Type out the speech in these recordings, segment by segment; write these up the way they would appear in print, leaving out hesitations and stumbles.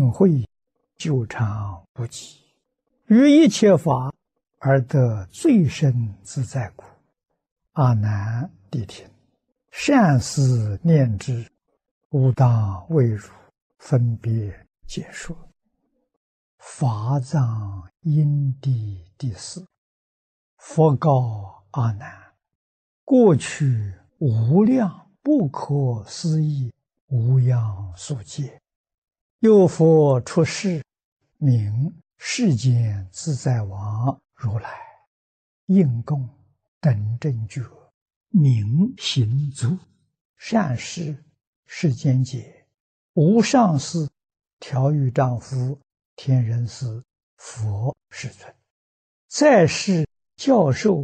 定慧，久长无极，于一切法而得最深自在故。阿难谛听，善思念之，吾当为汝分别解说。法藏因地第四。佛告阿难：过去无量不可思议无量数劫，有佛出世，名世间自在王如来，应供等正觉，明行足，善事世间解，无上士、调御丈夫、天人师、佛世尊，在世教授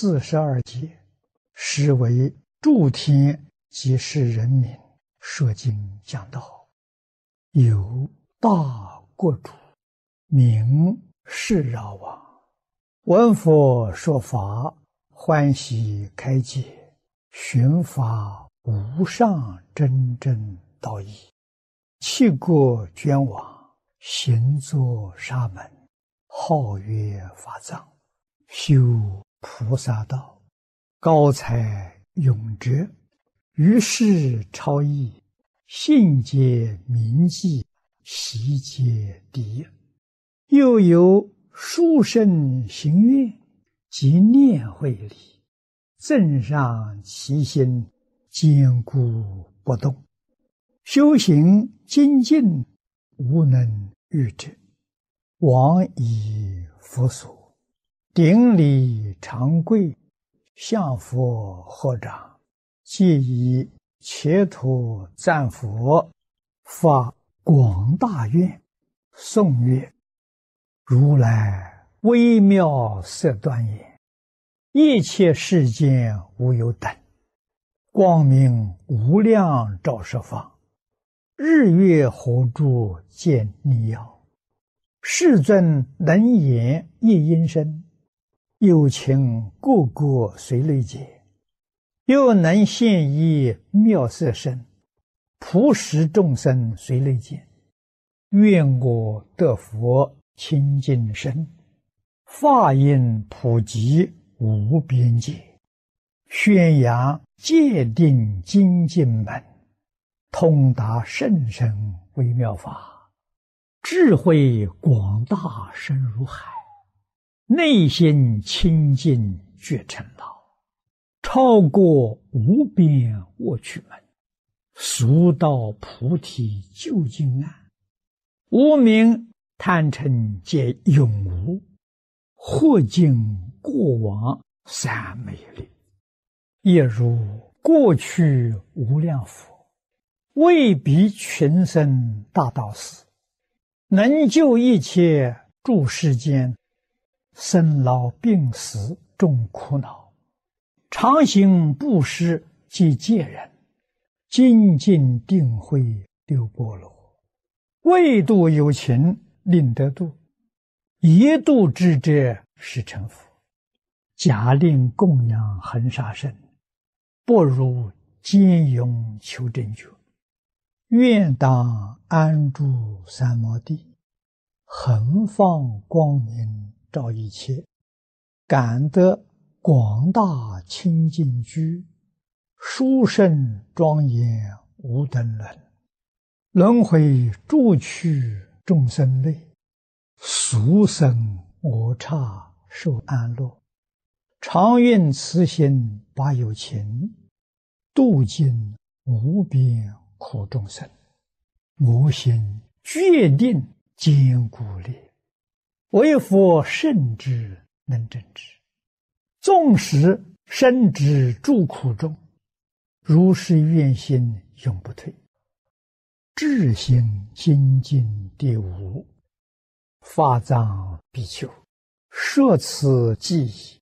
42劫，实为诸天及世人民说经讲道。有大国主，名释饶王，闻佛说法，欢喜开解，寻法无上真正道义，弃国捐往，行作沙门，号曰法藏，修菩萨道，高才永哲，于世超逸，信解明记，习解第一。又有殊胜行愿及念慧力，增上其心，坚固不动，修行精进，无能御之。往以佛所，顶礼长跪，向佛合掌，皆以切土赞佛，发广大愿，颂曰：如来微妙色端严，一切世间无有等，光明无量照十方，日月火柱见逆耀，世尊能言一音声，有情个个随类解，又能现一妙色身，普使众生随类见。愿我得佛清净身，法音普及无边界，宣扬戒定精进门，通达甚深微妙法，智慧广大深如海，内心清净觉成老，超过无边卧趣门，速到菩提究竟岸，无明贪嗔皆永无，或尽过往三昧力。亦如过去无量佛，为彼群生大道士，能救一切诸世间生老病死众苦恼，常行布施及戒人，精进定慧六波罗，为度有情令得度，一度之者是成佛。假令供养恒沙身，不如坚勇求正觉。愿当安住三摩地，恒放光明照一切，感得广大清净居，殊胜庄严无等伦。轮回诸趣众生类，俗生我刹受安乐。常愿慈心把有情，度尽无边苦众生。我心决定坚固力，为佛圣之能证之。纵使身之诸苦中，如是愿心永不退。智行精进第五。法藏比丘，摄此记忆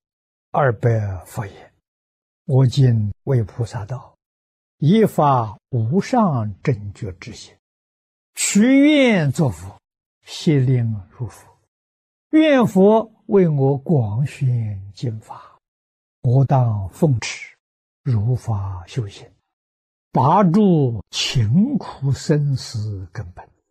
200佛言：我今为菩萨道，以发无上正觉之心，许愿作佛，悉令如佛。愿佛为我广宣经法，我当奉持，如法修行，拔除勤苦生死根本。